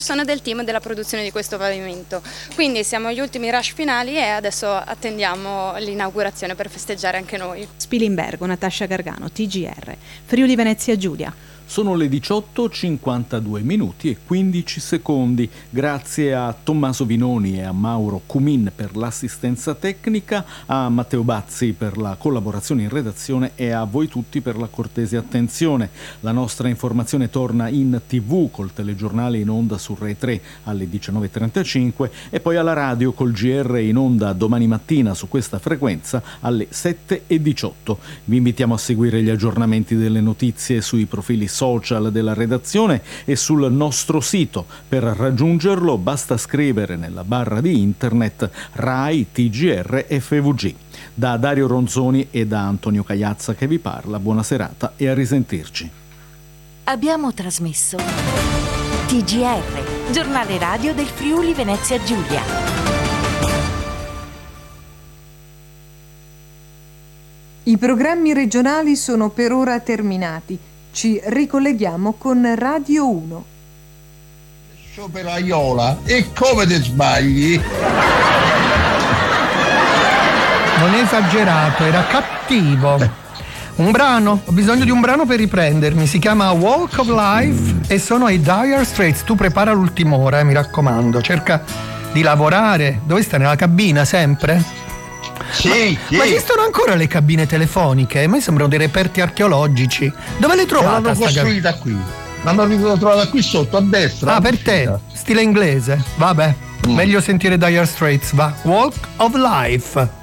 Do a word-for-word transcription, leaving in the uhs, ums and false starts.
Sono del team della produzione di questo pavimento, quindi siamo agli ultimi rush finali e adesso attendiamo l'inaugurazione per festeggiare anche noi. Spilimbergo, Natascia Gargano, T G R, Friuli Venezia Giulia. Sono le diciotto cinquantadue minuti e quindici secondi. Grazie a Tommaso Vinoni e a Mauro Cumin per l'assistenza tecnica, a Matteo Bazzi per la collaborazione in redazione e a voi tutti per la cortese attenzione. La nostra informazione torna in tivù col telegiornale in onda su Rai tre alle diciannove e trentacinque e poi alla radio col G R in onda domani mattina su questa frequenza alle sette e diciotto. Vi invitiamo a seguire gli aggiornamenti delle notizie sui profili social della redazione e sul nostro sito. Per raggiungerlo basta scrivere nella barra di internet Rai T G R F V G. Da Dario Ronzoni e da Antonio Cagliazza che vi parla, buona serata e a risentirci. Abbiamo trasmesso T G R, giornale radio del Friuli Venezia Giulia. I programmi regionali sono per ora terminati. Ci ricolleghiamo con Radio uno. Per Aiola, e come ti sbagli? Non è esagerato, era cattivo. Un brano, ho bisogno di un brano per riprendermi, si chiama Walk of Life e sono ai Dire Straits. Tu prepara l'ultima ora, eh, mi raccomando, cerca di lavorare. Dove stai, nella cabina sempre? Sì, sì. Ma esistono ancora le cabine telefoniche? A me sembrano dei reperti archeologici. Dove l'hai trovata? L'hanno costruita qui. L'hanno trovata qui sotto, a destra. Ah, per te, stile inglese. Vabbè, mm. meglio sentire Dire Straits, va. Walk of Life.